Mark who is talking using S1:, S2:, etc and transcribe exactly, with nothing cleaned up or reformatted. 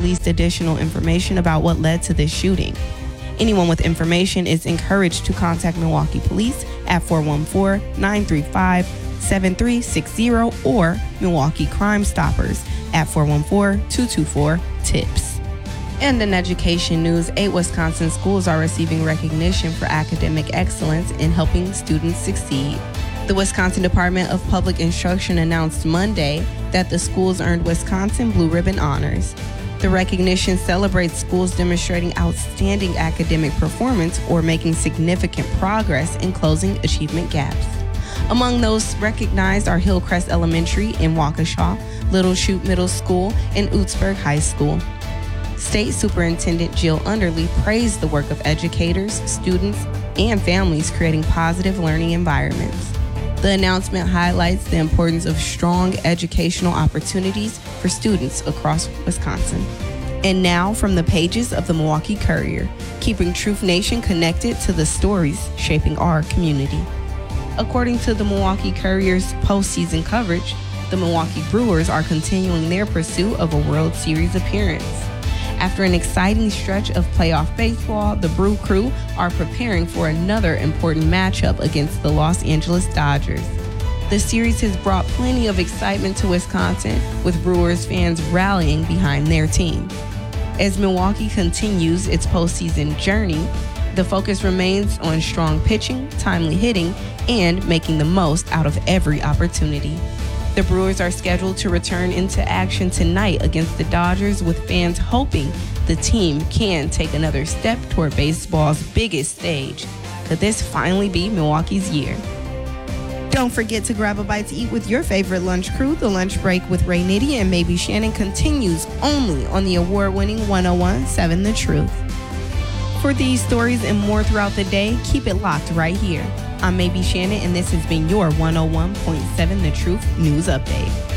S1: released additional information about what led to this shooting. Anyone with information is encouraged to contact Milwaukee Police at four one four, nine three five, seven three six zero or Milwaukee Crime Stoppers at four one four, two two four, T I P S. And in education news, eight Wisconsin schools are receiving recognition for academic excellence in helping students succeed. The Wisconsin Department of Public Instruction announced Monday that the schools earned Wisconsin Blue Ribbon honors. The recognition celebrates schools demonstrating outstanding academic performance or making significant progress in closing achievement gaps. Among those recognized are Hillcrest Elementary in Waukesha, Little Chute Middle School, and Utzberg High School. State Superintendent Jill Underly praised the work of educators, students, and families creating positive learning environments. The announcement highlights the importance of strong educational opportunities for students across Wisconsin. And now from the pages of the Milwaukee Courier, keeping Truth Nation connected to the stories shaping our community. According to the Milwaukee Courier's postseason coverage, the Milwaukee Brewers are continuing their pursuit of a World Series appearance. After an exciting stretch of playoff baseball, the Brew Crew are preparing for another important matchup against the Los Angeles Dodgers. The series has brought plenty of excitement to Wisconsin, with Brewers fans rallying behind their team. As Milwaukee continues its postseason journey, the focus remains on strong pitching, timely hitting, and making the most out of every opportunity. The Brewers are scheduled to return into action tonight against the Dodgers, with fans hoping the team can take another step toward baseball's biggest stage. Could this finally be Milwaukee's year? Don't forget to grab a bite to eat with your favorite lunch crew. The Lunch Break with Ray Nitty and Maybe Shannon continues only on the award-winning one oh one point seven The Truth. For these stories and more throughout the day, keep it locked right here. I'm Maybe Shannon, and this has been your one oh one point seven The Truth News Update.